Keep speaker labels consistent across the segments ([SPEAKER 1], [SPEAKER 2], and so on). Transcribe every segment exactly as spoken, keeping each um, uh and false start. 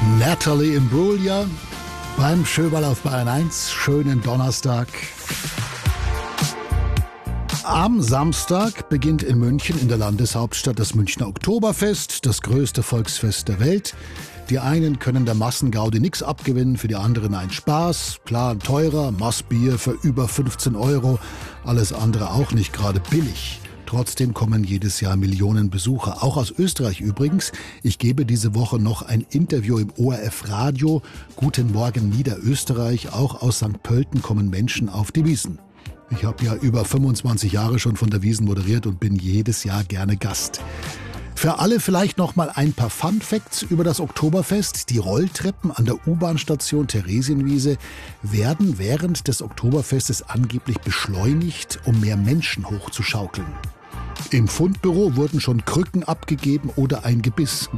[SPEAKER 1] Natalie Imbruglia beim Schöberl auf Bayern eins. Schönen Donnerstag. Am Samstag beginnt in München, in der Landeshauptstadt, das Münchner Oktoberfest, das größte Volksfest der Welt. Die einen können der Massengaudi nichts abgewinnen, für die anderen ein Spaß. Klar, ein teurer Massbier für über fünfzehn Euro, alles andere auch nicht gerade billig. Trotzdem kommen jedes Jahr Millionen Besucher, auch aus Österreich übrigens. Ich gebe diese Woche noch ein Interview im O R F Radio. Guten Morgen Niederösterreich, auch aus Sankt Pölten kommen Menschen auf die Wiesn. Ich habe ja über fünfundzwanzig Jahre schon von der Wiesn moderiert und bin jedes Jahr gerne Gast. Für alle vielleicht noch mal ein paar Fun-Facts über das Oktoberfest. Die Rolltreppen an der U-Bahn-Station Theresienwiese werden während des Oktoberfestes angeblich beschleunigt, um mehr Menschen hochzuschaukeln. Im Fundbüro wurden schon Krücken abgegeben oder ein Gebiss.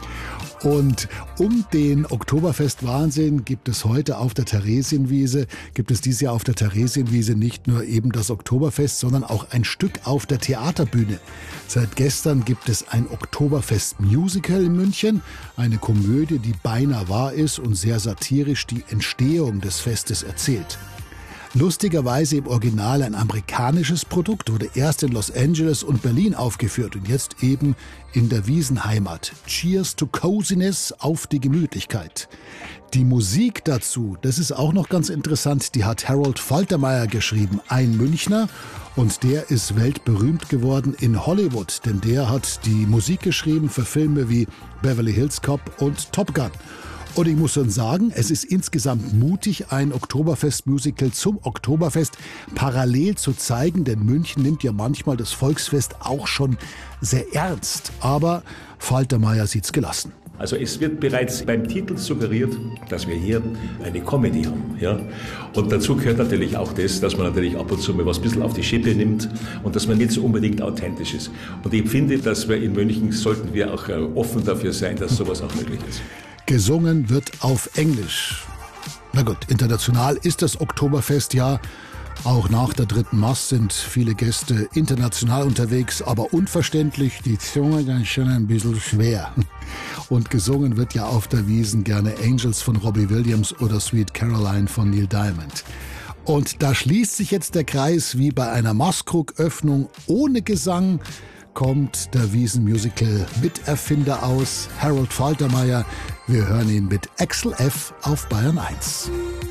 [SPEAKER 1] Und um den Oktoberfest-Wahnsinn gibt es heute auf der Theresienwiese, gibt es dieses Jahr auf der Theresienwiese nicht nur eben das Oktoberfest, sondern auch ein Stück auf der Theaterbühne. Seit gestern gibt es ein Oktoberfest-Musical in München, eine Komödie, die beinahe wahr ist und sehr satirisch die Entstehung des Festes erzählt. Lustigerweise im Original ein amerikanisches Produkt, wurde erst in Los Angeles und Berlin aufgeführt und jetzt eben in der Wiesenheimat. Cheers to Coziness, auf die Gemütlichkeit. Die Musik dazu, das ist auch noch ganz interessant, die hat Harold Faltermeyer geschrieben, ein Münchner. Und der ist weltberühmt geworden in Hollywood, denn der hat die Musik geschrieben für Filme wie Beverly Hills Cop und Top Gun. Und ich muss schon sagen, es ist insgesamt mutig, ein Oktoberfest-Musical zum Oktoberfest parallel zu zeigen, denn München nimmt ja manchmal das Volksfest auch schon sehr ernst. Aber Faltermeyer sieht's gelassen.
[SPEAKER 2] Also es wird bereits beim Titel suggeriert, dass wir hier eine Comedy haben. Ja? Und dazu gehört natürlich auch das, dass man natürlich ab und zu mal was ein bisschen auf die Schippe nimmt und dass man nicht so unbedingt authentisch ist. Und ich finde, dass wir in München sollten wir auch offen dafür sein, dass sowas auch möglich ist.
[SPEAKER 1] Gesungen wird auf Englisch. Na gut, international ist das Oktoberfest ja. Auch nach der dritten Mass sind viele Gäste international unterwegs, aber unverständlich, die Zunge dann schon ein bisschen schwer. Und gesungen wird ja auf der Wiesn gerne Angels von Robbie Williams oder Sweet Caroline von Neil Diamond. Und da schließt sich jetzt der Kreis wie bei einer Maßkrug-Öffnung ohne Gesang. Kommt der Wiesn-Musical-Miterfinder aus, Harold Faltermeyer. Wir hören ihn mit Axel F. auf Bayern eins.